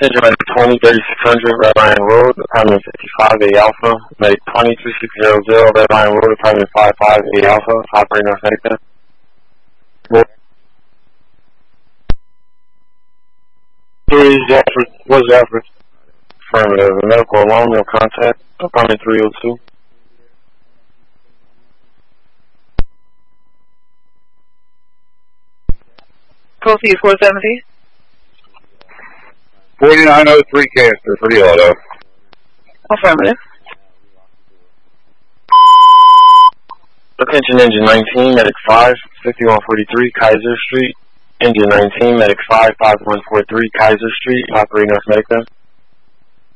Attention Medic 20, 3600, Red Lion Road, Apartment 55, A Alpha. Medic 20, 3600, Red Lion Road, Apartment 55, A Alpha. Operating North Medic. What's the effort? Affirmative. Medical alarm, no contact. Apartment 302. Proceed 470. 4903 Cancer, 3 Auto. Affirmative. Attention Engine 19, Medic 5, 5143 Kaiser Street. Engine 19, Medic 5, 5143 Kaiser Street. Operating North Medic.